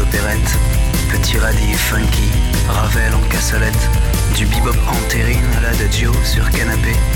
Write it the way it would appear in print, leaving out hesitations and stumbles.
opérette, petit radis funky, Ravel en cassolette, du bebop entérine à l'adagio sur canapé,